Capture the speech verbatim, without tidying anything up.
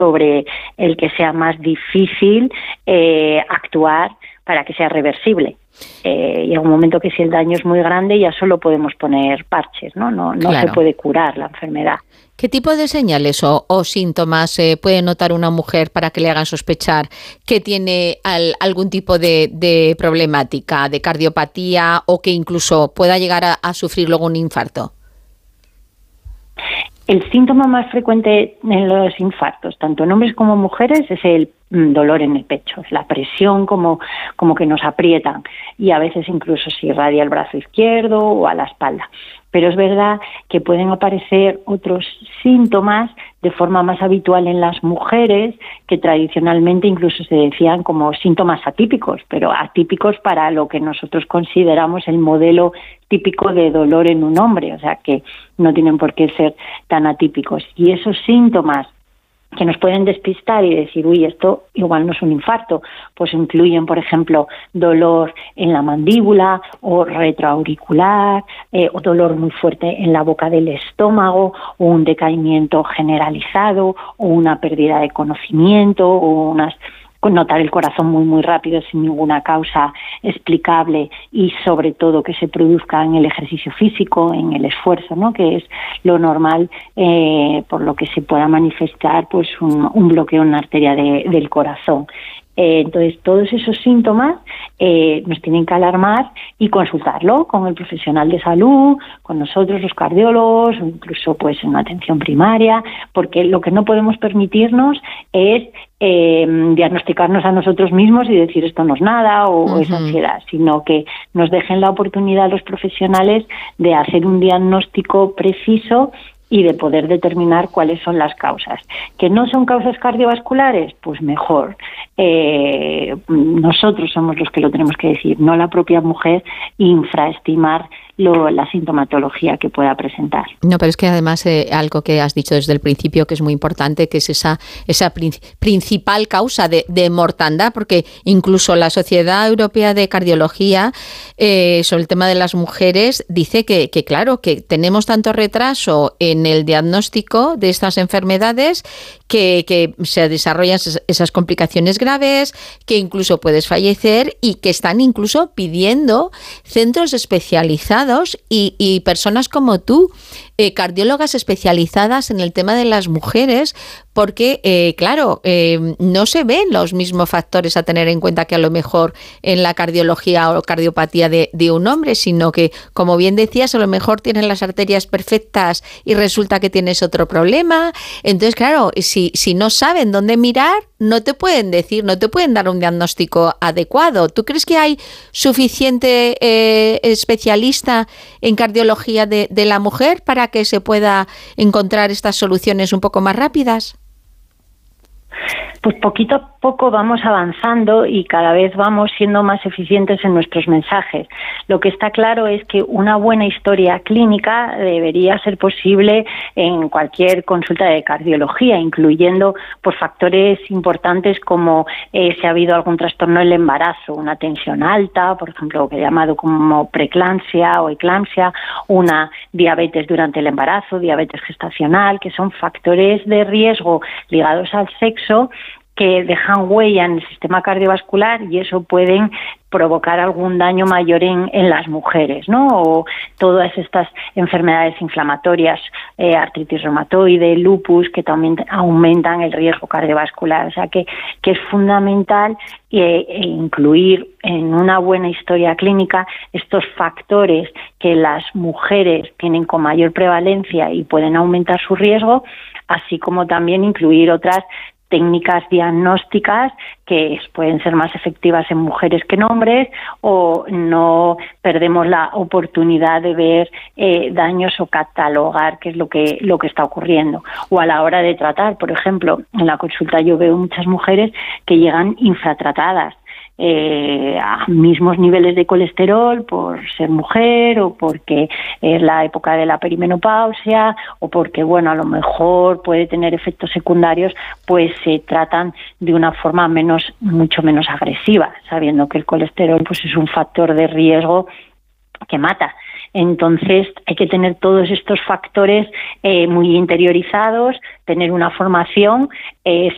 sobre el que sea más difícil eh, actuar para que sea reversible. Eh, llega un momento que si el daño es muy grande ya solo podemos poner parches, ¿no? No, no Claro. se puede curar la enfermedad. ¿Qué tipo de señales o, o síntomas eh, puede notar una mujer para que le hagan sospechar que tiene al, algún tipo de, de problemática, de cardiopatía o que incluso pueda llegar a, a sufrir luego un infarto? El síntoma más frecuente en los infartos, tanto en hombres como mujeres, es el mm, dolor en el pecho, es la presión como, como que nos aprietan y a veces incluso se irradia al brazo izquierdo o a la espalda. Pero es verdad que pueden aparecer otros síntomas de forma más habitual en las mujeres, que tradicionalmente incluso se decían como síntomas atípicos, pero atípicos para lo que nosotros consideramos el modelo típico de dolor en un hombre, o sea que no tienen por qué ser tan atípicos. Y esos síntomas que nos pueden despistar y decir, uy, esto igual no es un infarto, pues incluyen, por ejemplo, dolor en la mandíbula o retroauricular, eh, o dolor muy fuerte en la boca del estómago, o un decaimiento generalizado, o una pérdida de conocimiento, o unas notar el corazón muy muy rápido sin ninguna causa explicable y sobre todo que se produzca en el ejercicio físico, en el esfuerzo, ¿no? Que es lo normal, eh, por lo que se pueda manifestar pues un, un bloqueo en la arteria de, del corazón. Eh, entonces, todos esos síntomas eh, nos tienen que alarmar y consultarlo con el profesional de salud, con nosotros los cardiólogos, o incluso pues en una atención primaria, porque lo que no podemos permitirnos es eh, diagnosticarnos a nosotros mismos y decir esto no es nada o uh-huh. es ansiedad, sino que nos dejen la oportunidad a los profesionales de hacer un diagnóstico preciso y de poder determinar cuáles son las causas. ¿Que no son causas cardiovasculares? Pues mejor. Eh, nosotros somos los que lo tenemos que decir, no la propia mujer infraestimar lo, la sintomatología que pueda presentar. No, pero es que además eh, algo que has dicho desde el principio que es muy importante, que es esa, esa prin- principal causa de, de mortandad, porque incluso la Sociedad Europea de Cardiología eh, sobre el tema de las mujeres dice que, que claro, que tenemos tanto retraso en el diagnóstico de estas enfermedades que, que se desarrollan esas complicaciones graves, que incluso puedes fallecer y que están incluso pidiendo centros especializados y, y personas como tú, eh, cardiólogas especializadas en el tema de las mujeres, porque, eh, claro, eh, no se ven los mismos factores a tener en cuenta que a lo mejor en la cardiología o cardiopatía de, de un hombre, sino que, como bien decías, a lo mejor tienes las arterias perfectas y resulta que tienes otro problema. Entonces, claro, si, si no saben dónde mirar, no te pueden decir, no te pueden dar un diagnóstico adecuado. ¿Tú crees que hay suficiente eh, especialista en cardiología de, de la mujer para que se pueda encontrar estas soluciones un poco más rápidas? Pues poquito a poco vamos avanzando y cada vez vamos siendo más eficientes en nuestros mensajes. Lo que está claro es que una buena historia clínica debería ser posible en cualquier consulta de cardiología, incluyendo pues, factores importantes como eh, si ha habido algún trastorno en el embarazo, una tensión alta, por ejemplo, que he llamado como preeclampsia o eclampsia, una diabetes durante el embarazo, diabetes gestacional, que son factores de riesgo ligados al sexo que dejan huella en el sistema cardiovascular y eso pueden provocar algún daño mayor en, en las mujeres, ¿no? O todas estas enfermedades inflamatorias, eh, artritis reumatoide, lupus, que también aumentan el riesgo cardiovascular. O sea que, que es fundamental eh, incluir en una buena historia clínica estos factores que las mujeres tienen con mayor prevalencia y pueden aumentar su riesgo, así como también incluir otras técnicas diagnósticas que pueden ser más efectivas en mujeres que en hombres, o no perdemos la oportunidad de ver eh, daños o catalogar qué es lo que lo que está ocurriendo. O a la hora de tratar, por ejemplo, en la consulta yo veo muchas mujeres que llegan infratratadas, Eh, a mismos niveles de colesterol por ser mujer o porque es la época de la perimenopausia o porque, bueno, a lo mejor puede tener efectos secundarios, pues se tratan de una forma menos, mucho menos agresiva, sabiendo que el colesterol pues es un factor de riesgo que mata. Entonces hay que tener todos estos factores eh, muy interiorizados, tener una formación eh,